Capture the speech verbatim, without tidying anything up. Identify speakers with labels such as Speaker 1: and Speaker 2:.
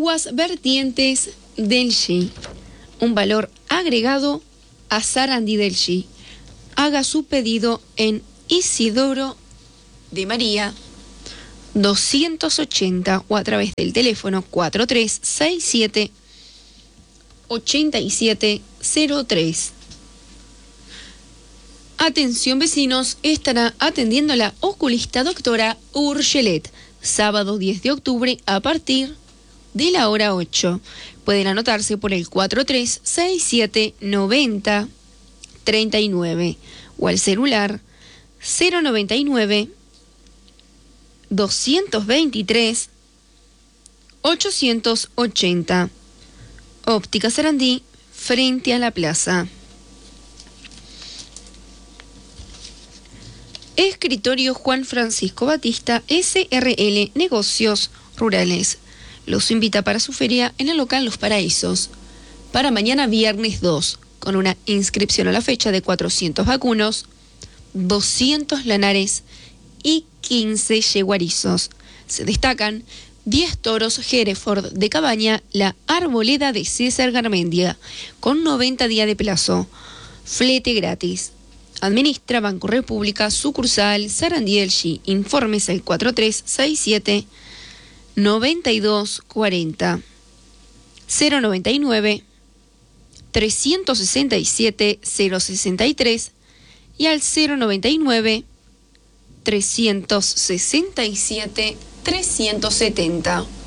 Speaker 1: Aguas Vertientes del G. Un valor agregado a Sarandí del G. Haga su pedido en Isidoro de María doscientos ochenta o a través del teléfono cuatro tres seis siete ocho siete cero tres. Atención vecinos, estará atendiendo la oculista doctora Urgelet, sábado diez de octubre a partir de la hora ocho. Pueden anotarse por el cuatro tres seis siete noventa treinta y nueve o al celular cero noventa y nueve doscientos veintitrés ochocientos ochenta. Óptica Sarandí, frente a la plaza. Escritorio Juan Francisco Batista, S R L Negocios Rurales. Los invita para su feria en el local Los Paraísos. Para mañana viernes dos, con una inscripción a la fecha de cuatrocientos vacunos, doscientos lanares y quince yeguarizos. Se destacan diez toros Hereford de Cabaña, la Arboleda de César Garmendia, con noventa días de plazo. Flete gratis. Administra Banco República, sucursal Sarandí del G. Informes al cuatro tres seis siete noventa y dos cuarenta cero noventa y nueve trescientos sesenta y siete cero sesenta y tres y al cero noventa y nueve trescientos sesenta y siete trescientos setenta.